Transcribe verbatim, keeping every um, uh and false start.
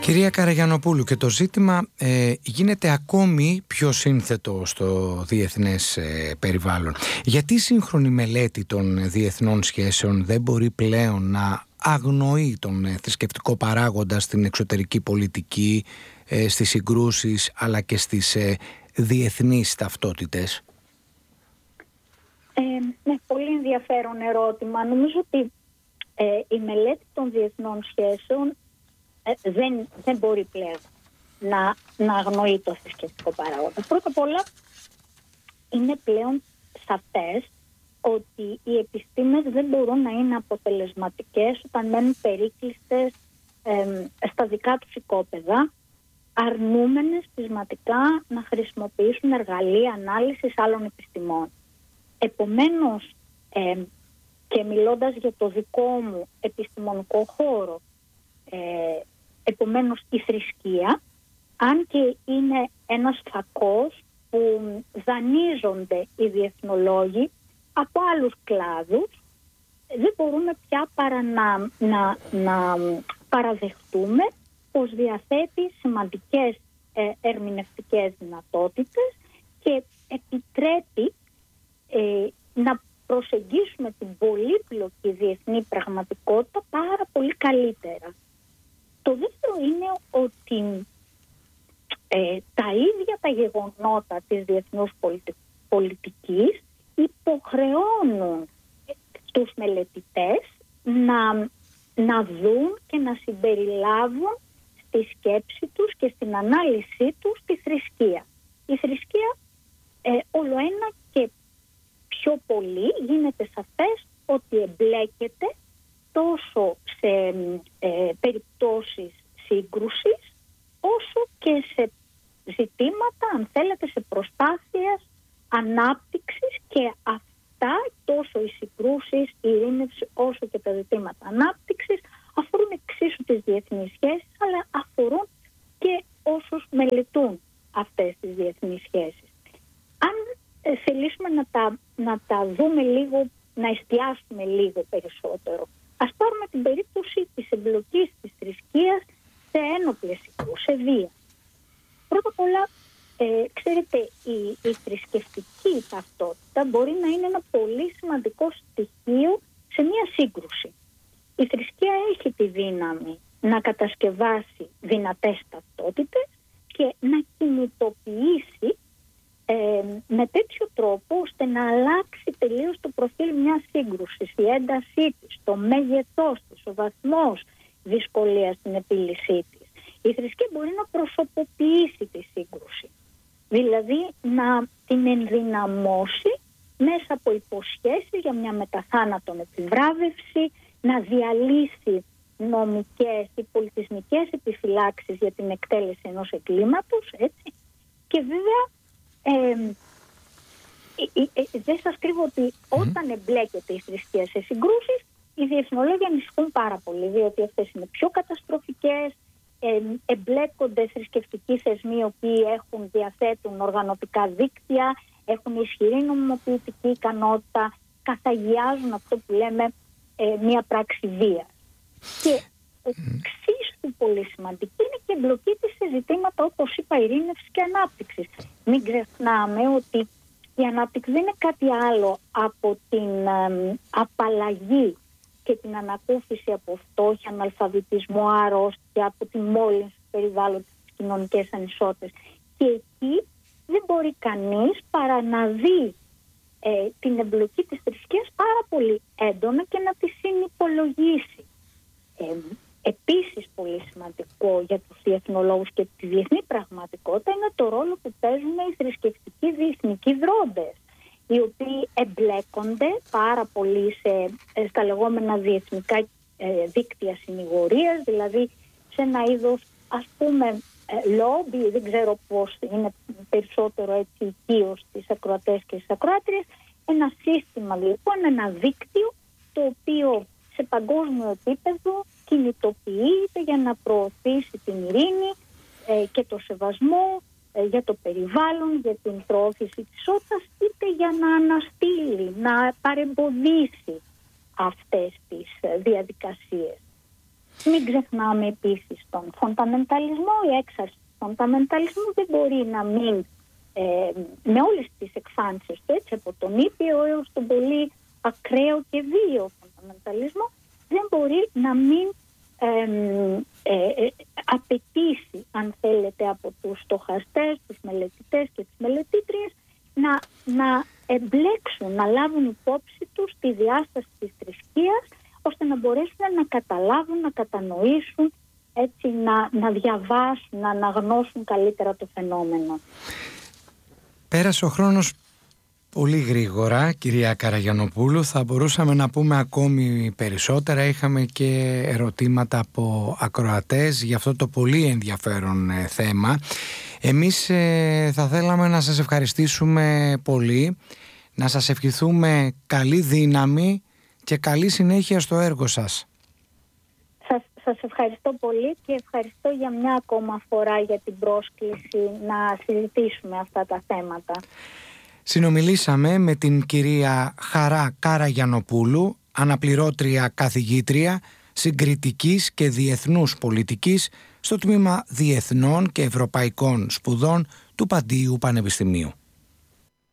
Κυρία Καραγιαννοπούλου, και το ζήτημα ε, γίνεται ακόμη πιο σύνθετο στο διεθνές ε, περιβάλλον. Γιατί η σύγχρονη μελέτη των διεθνών σχέσεων δεν μπορεί πλέον να αγνοεί τον ε, θρησκευτικό παράγοντα στην εξωτερική πολιτική, ε, στις συγκρούσεις αλλά και στις ε, διεθνείς ταυτότητες? Ε, ναι, πολύ ενδιαφέρον ερώτημα. Νομίζω ότι ε, η μελέτη των διεθνών σχέσεων ε, δεν, δεν μπορεί πλέον να, να αγνοεί το θρησκευτικό παράγοντα. Πρώτα απ' όλα, είναι πλέον σαφές ότι οι επιστήμες δεν μπορούν να είναι αποτελεσματικές όταν μένουν περίκλειστες ε, στα δικά τους οικόπεδα, αρνούμενες πεισματικά να χρησιμοποιήσουν εργαλεία ανάλυσης άλλων επιστημών. Επομένως, ε, και μιλώντας για το δικό μου επιστημονικό χώρο, ε, επομένως η θρησκεία, αν και είναι ένας φακός που δανείζονται οι διεθνολόγοι από άλλους κλάδους, δεν μπορούμε πια παρά να, να, να παραδεχτούμε πως διαθέτει σημαντικές ε, ερμηνευτικές δυνατότητες και επιτρέπει ε, να προσεγγίσουμε την πολύπλοκη διεθνή πραγματικότητα πάρα πολύ καλύτερα. Το δεύτερο είναι ότι ε, τα ίδια τα γεγονότα της διεθνούς πολιτι- πολιτικής υποχρεώνουν τους μελετητές να, να δουν και να συμπεριλάβουν στη σκέψη τους και στην ανάλυση τους τη θρησκεία. Η θρησκεία ε, όλο ένα και πιο πολύ γίνεται σαφές ότι εμπλέκεται τόσο σε ε, περιπτώσεις σύγκρουσης όσο και σε ζητήματα, αν θέλετε, σε προσπάθειες ανάπτυξης, και αυτά, τόσο οι συγκρούσεις, η ειρήνευση όσο και τα ζητήματα ανάπτυξης, αφορούν εξίσου τις διεθνείς σχέσεις, αλλά αφορούν και όσους μελετούν αυτές τις διεθνείς σχέσεις. Αν ε, θελήσουμε να τα, να τα δούμε λίγο, να εστιάσουμε λίγο περισσότερο, ας πάρουμε την περίπτωση της εμπλοκής της θρησκείας σε ένοπλες συγκρούσεις, σε βία. Πρώτα απ' όλα, ε, ξέρετε, η, η θρησκευτική ταυτότητα μπορεί να είναι ένα πολύ σημαντικό στοιχείο σε μια σύγκρουση. Η θρησκεία έχει τη δύναμη να κατασκευάσει δυνατές ταυτότητες και να κινητοποιήσει ε, με τέτοιο τρόπο ώστε να αλλάξει τελείως το προφίλ μιας σύγκρουσης, η έντασή της, το μέγεθός της, ο βαθμός δυσκολίας στην επίλυσή της. Η θρησκεία μπορεί να προσωποποιήσει τη σύγκρουση, δηλαδή να την ενδυναμώσει μέσα από υποσχέσεις για μια μεταθάνατον επιβράβευση, να διαλύσει νομικές ή πολιτισμικές επιφυλάξεις για την εκτέλεση ενός εγκλήματος, έτσι. Και βέβαια ε, ε, ε, ε, δεν σας κρύβω ότι όταν εμπλέκεται η θρησκεία σε συγκρούσεις, οι διεθνολόγοι ανησυχούν πάρα πολύ, διότι αυτές είναι πιο καταστροφικές, ε, εμπλέκονται θρησκευτικοί θεσμοί οι οποίοι έχουν, διαθέτουν οργανωτικά δίκτυα, έχουν ισχυρή νομιμοποιητική ικανότητα, καθαγιάζουν αυτό που λέμε ε, μια πράξη βίας. Και εξίσου πολύ σημαντική είναι και η εμπλοκή της σε ζητήματα, όπως είπα, ειρήνευσης και ανάπτυξης. Μην ξεχνάμε ότι η ανάπτυξη δεν είναι κάτι άλλο από την ε, απαλλαγή και την ανακούφιση από φτώχεια, αναλφαβητισμό, αρρώστια, από τη μόλυνση του περιβάλλοντος, τις κοινωνικές ανισότητες. Και εκεί δεν μπορεί κανείς παρά να δει ε, την εμπλοκή της θρησκείας πάρα πολύ έντονα και να τη συνυπολογίσει. Ε, επίσης πολύ σημαντικό για τους διεθνολόγους και τη διεθνή πραγματικότητα είναι το ρόλο που παίζουν οι θρησκευτικοί διεθνικοί δρόντες, οι οποίοι εμπλέκονται πάρα πολύ σε, στα λεγόμενα διεθνικά ε, δίκτυα συνηγορίας, δηλαδή σε ένα είδος, ας πούμε, ε, λόμπι, δεν ξέρω πώς είναι περισσότερο έτσι οικείως στις ακροατές και στις ακροάτριες, ένα σύστημα λοιπόν, ένα δίκτυο το οποίο σε παγκόσμιο επίπεδο κινητοποιείται για να προωθήσει την ειρήνη ε, και το σεβασμό ε, για το περιβάλλον, για την προώθηση της ισότητας, είτε για να αναστείλει, να παρεμποδίσει αυτές τις ε, διαδικασίες. Μην ξεχνάμε επίσης τον φονταμενταλισμό. Η έξαρση του φονταμενταλισμού δεν μπορεί να μην, ε, με όλες τις εκφάνσεις του, έτσι, από τον ήπιο έως τον πολύ ακραίο και βίαιο φονταμενταλισμό, δεν μπορεί να μην ε, ε, ε, απαιτήσει, αν θέλετε, από τους στοχαστές, τους μελετητές και τις μελετήτριες να, να εμπλέξουν, να λάβουν υπόψη τους τη διάσταση της θρησκείας, ώστε να μπορέσουν να καταλάβουν, να κατανοήσουν, έτσι, να, να διαβάσουν, να αναγνώσουν καλύτερα το φαινόμενο. Πέρασε ο χρόνος πολύ γρήγορα, κυρία Καραγιαννοπούλου. Θα μπορούσαμε να πούμε ακόμη περισσότερα. Είχαμε και ερωτήματα από ακροατές για αυτό το πολύ ενδιαφέρον ε, θέμα. Εμείς ε, θα θέλαμε να σας ευχαριστήσουμε πολύ, να σας ευχηθούμε καλή δύναμη και καλή συνέχεια στο έργο σας. Σας, σας ευχαριστώ πολύ και ευχαριστώ για μια ακόμα φορά για την πρόσκληση να συζητήσουμε αυτά τα θέματα. Συνομιλήσαμε με την κυρία Χαρά Καραγιαννοπούλου, αναπληρώτρια καθηγήτρια συγκριτικής και διεθνούς πολιτικής στο τμήμα Διεθνών και Ευρωπαϊκών Σπουδών του Παντίου Πανεπιστημίου.